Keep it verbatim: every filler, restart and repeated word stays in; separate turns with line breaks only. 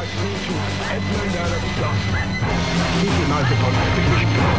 listening to Edmund Arab Gospel. Keep your microphone